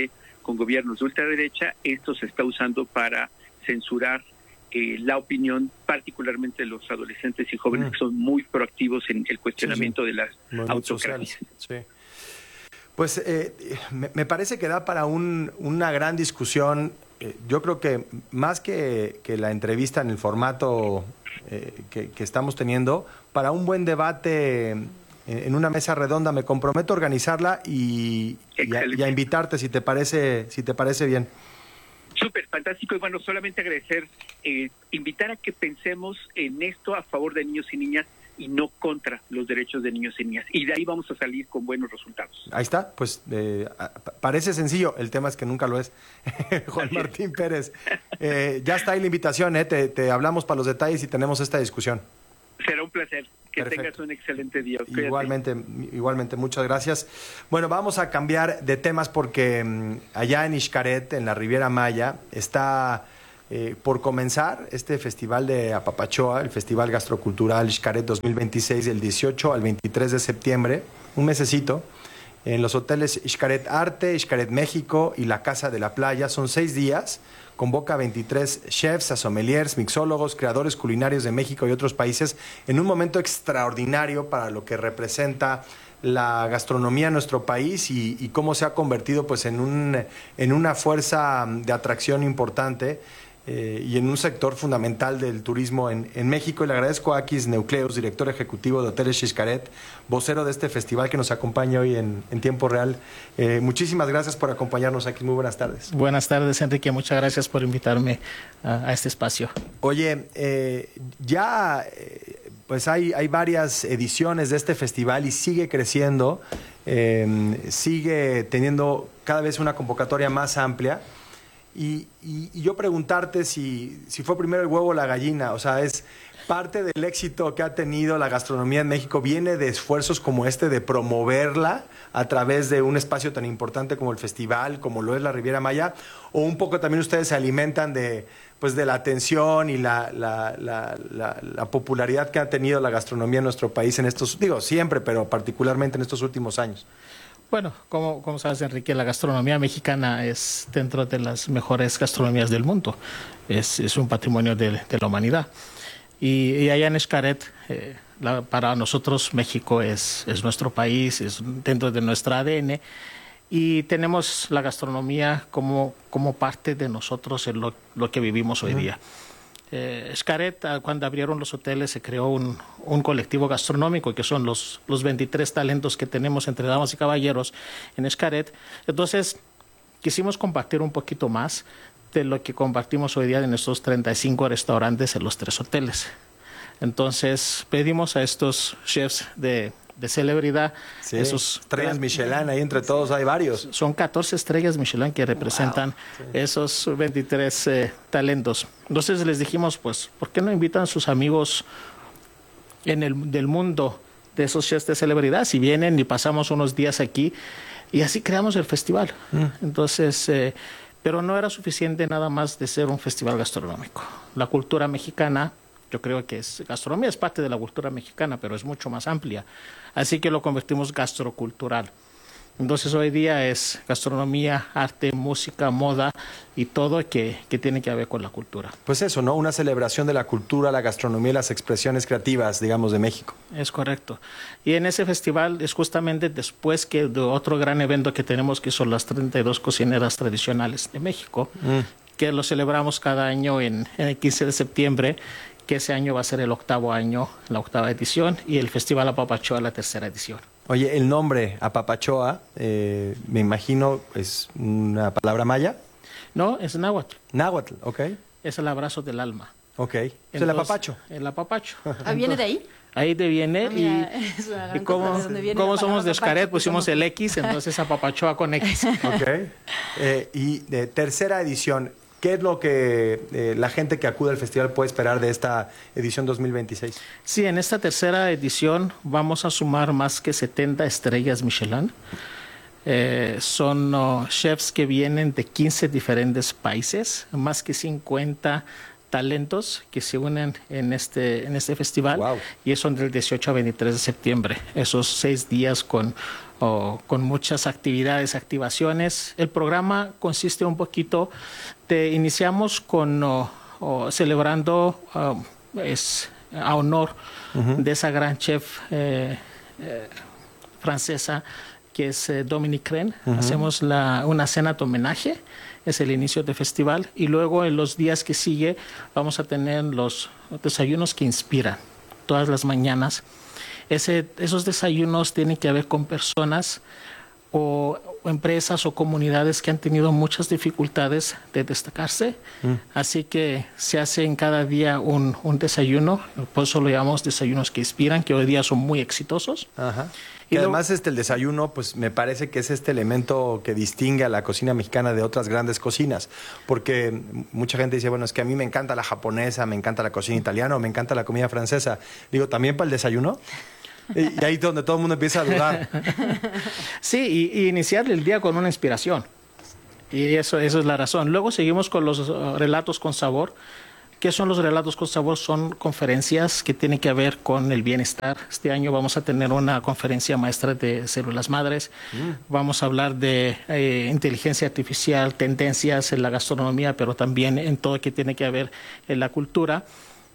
con gobiernos de ultraderecha, esto se está usando para censurar la opinión, particularmente de los adolescentes y jóvenes que son muy proactivos en el cuestionamiento de las autocracias. Sí. Pues me parece que da para una gran discusión. Yo creo que más que la entrevista en el formato que estamos teniendo, para un buen debate en una mesa redonda, me comprometo a organizarla y a invitarte si te parece bien. Súper, fantástico. Y bueno, solamente agradecer, invitar a que pensemos en esto a favor de niños y niñas y no contra los derechos de niños y niñas. Y de ahí vamos a salir con buenos resultados. Ahí está, pues parece sencillo, el tema es que nunca lo es. Juan Martín Pérez, ya está ahí la invitación, te hablamos para los detalles y tenemos esta discusión. Será un placer. Que Perfecto. tengas un excelente día. Igualmente, muchas gracias. Bueno, vamos a cambiar de temas porque allá en Xcaret, en la Riviera Maya, está por comenzar este festival de Apapachoa, el Festival Gastrocultural Xcaret 2026, del 18 al 23 de septiembre, un mesecito, en los hoteles Xcaret Arte, Xcaret México y la Casa de la Playa. Son 6 días. Convoca a 23 chefs, a sommeliers, mixólogos, creadores culinarios de México y otros países en un momento extraordinario para lo que representa la gastronomía en nuestro país y cómo se ha convertido pues en una fuerza de atracción importante y en un sector fundamental del turismo en México. Y le agradezco a Akis Neucleus, director ejecutivo de Hoteles Xcaret, vocero de este festival, que nos acompaña hoy en tiempo real. Muchísimas gracias por acompañarnos, Akis. Muy buenas tardes. Buenas tardes, Enrique. Muchas gracias por invitarme a este espacio. Oye, pues hay varias ediciones de este festival y sigue creciendo, sigue teniendo cada vez una convocatoria más amplia. Y yo preguntarte si fue primero el huevo o la gallina. O sea, es parte del éxito que ha tenido la gastronomía en México, viene de esfuerzos como este de promoverla a través de un espacio tan importante como el festival, como lo es la Riviera Maya, o un poco también ustedes se alimentan de la atención y la popularidad que ha tenido la gastronomía en nuestro país en estos, siempre, pero particularmente en estos últimos años. Bueno, como sabes, Enrique, la gastronomía mexicana es dentro de las mejores gastronomías del mundo. Es un patrimonio de la humanidad. Y allá en Xcaret, para nosotros México es nuestro país, es dentro de nuestra ADN. Y tenemos la gastronomía como parte de nosotros en lo que vivimos hoy día. Xcaret, cuando abrieron los hoteles, se creó un colectivo gastronómico, que son los 23 talentos que tenemos entre damas y caballeros en Xcaret. Entonces, quisimos compartir un poquito más de lo que compartimos hoy día en estos 35 restaurantes en los 3 hoteles. Entonces, pedimos a estos chefs de celebridad, sí, esos estrellas Michelin, ahí entre todos hay varios. Son 14 estrellas Michelin que representan esos 23 talentos. Entonces les dijimos, pues, ¿por qué no invitan a sus amigos del mundo de esos chefs de celebridad? Si vienen y pasamos unos días aquí, y así creamos el festival. Entonces, pero no era suficiente nada más de ser un festival gastronómico. La cultura mexicana, yo creo que gastronomía es parte de la cultura mexicana, pero es mucho más amplia. Así que lo convertimos gastrocultural. Entonces hoy día es gastronomía, arte, música, moda y todo que tiene que ver con la cultura. Pues eso, ¿no? Una celebración de la cultura, la gastronomía y las expresiones creativas, digamos, de México. Es correcto. Y en ese festival es justamente después de otro gran evento que tenemos, que son las 32 cocineras tradicionales de México, que lo celebramos cada año en el 15 de septiembre, que ese año va a ser el 8º año, la 8ª edición, y el Festival Apapachoa la 3ª edición. Oye, el nombre Apapachoa, me imagino, ¿es una palabra maya? No, es náhuatl. Náhuatl, ok. Es el abrazo del alma. Ok. Entonces, el apapacho. El apapacho. ¿Viene de ahí? Ahí te viene. Y como somos de Xcaret, pusimos el X, entonces Apapachoa con X. Ok. Y de tercera edición, ¿qué es lo que la gente que acude al festival puede esperar de esta edición 2026? Sí, en esta tercera edición vamos a sumar más que 70 estrellas Michelin. Son chefs que vienen de 15 diferentes países, más que 50 talentos que se unen en este festival. Wow. Y son del 18 a 23 de septiembre. Esos 6 días con con muchas activaciones. El programa consiste un poquito iniciamos con celebrando a honor de esa gran chef francesa que es Dominique Rennes. Hacemos una cena de homenaje, es el inicio del festival, y luego en los días que sigue vamos a tener los desayunos que inspiran todas las mañanas. Esos desayunos tienen que ver con personas o empresas o comunidades que han tenido muchas dificultades de destacarse. Así que se hace en cada día un desayuno, por eso lo llamamos desayunos que inspiran, que hoy día son muy exitosos. Ajá. Y además el desayuno, pues me parece que es este elemento que distingue a la cocina mexicana de otras grandes cocinas, porque mucha gente dice, bueno, es que a mí me encanta la japonesa, me encanta la cocina italiana, o me encanta la comida francesa. Digo, ¿también para el desayuno? Y ahí es donde todo el mundo empieza a dudar. Sí, y iniciar el día con una inspiración. Y eso es la razón. Luego seguimos con los relatos con sabor. ¿Qué son los relatos con sabor? Son conferencias que tienen que ver con el bienestar. Este año vamos a tener una conferencia maestra de células madres. Vamos a hablar de inteligencia artificial, tendencias en la gastronomía, pero también en todo lo que tiene que ver en la cultura.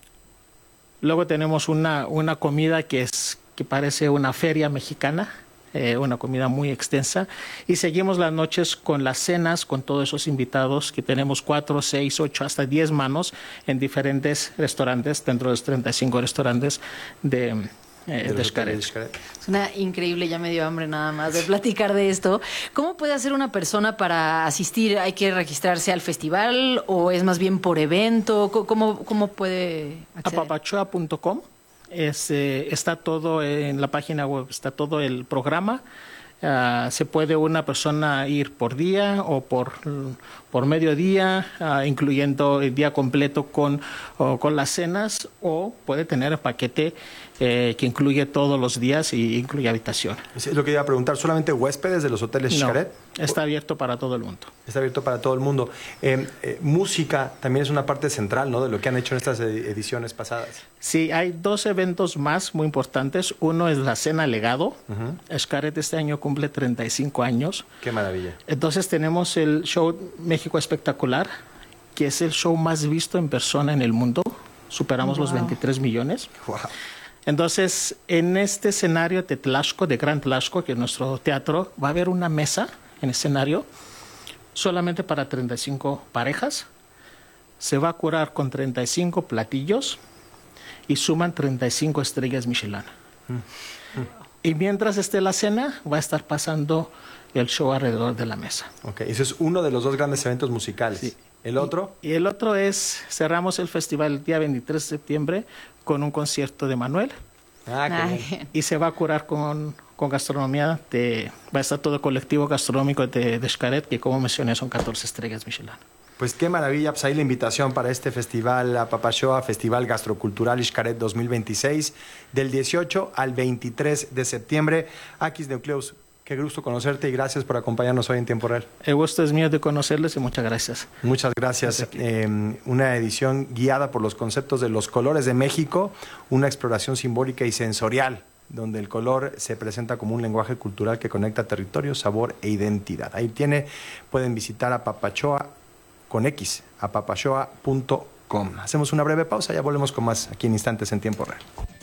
Luego tenemos una comida que parece una feria mexicana, una comida muy extensa, y seguimos las noches con las cenas con todos esos invitados, que tenemos 4, 6, 8, hasta 10 manos en diferentes restaurantes, dentro de los 35 restaurantes de Xcaret. Suena increíble, ya me dio hambre nada más de platicar de esto. ¿Cómo puede hacer una persona para asistir? ¿Hay que registrarse al festival o es más bien por evento? ¿Cómo puede acceder? Apapachoa.com. Está todo en la página web, está todo el programa. Se puede una persona ir por día o por mediodía, incluyendo el día completo con las cenas, o puede tener el paquete que incluye todos los días y incluye habitación. Es lo que iba a preguntar, ¿solamente huéspedes de los hoteles Xcaret? No, está abierto para todo el mundo. Está abierto para todo el mundo. Música también es una parte central, ¿no?, de lo que han hecho en estas ediciones pasadas. Sí, hay 2 eventos más muy importantes. Uno es la Cena Legado. Xcaret este año cumple 35 años. ¡Qué maravilla! Entonces tenemos el show México Espectacular, que es el show más visto en persona en el mundo. Superamos los 23 millones. ¡Wow! Entonces, en este escenario de Tlaxco, de Gran Tlaxco, que es nuestro teatro, va a haber una mesa en el escenario solamente para 35 parejas. Se va a curar con 35 platillos y suman 35 estrellas Michelin. Y mientras esté la cena, va a estar pasando el show alrededor de la mesa. Ok, ese es uno de los 2 grandes eventos musicales. Sí. ¿El otro? Y el otro cerramos el festival el día 23 de septiembre con un concierto de Manuel. Y se va a curar con gastronomía. Va a estar todo el colectivo gastronómico de Xcaret, que como mencioné son 14 estrellas Michelin. Pues qué maravilla, pues ahí la invitación para este festival Apapachoa, Festival Gastrocultural Xcaret 2026, del 18 al 23 de septiembre. Akis Neucleus, qué gusto conocerte y gracias por acompañarnos hoy en Tiempo Real. El gusto es mío de conocerles y muchas gracias. Muchas gracias. Una edición guiada por los conceptos de los colores de México, una exploración simbólica y sensorial, donde el color se presenta como un lenguaje cultural que conecta territorio, sabor e identidad. Ahí pueden visitar Apapachoa con X, apapachoa.com. Hacemos una breve pausa, ya volvemos con más aquí en Instantes en Tiempo Real.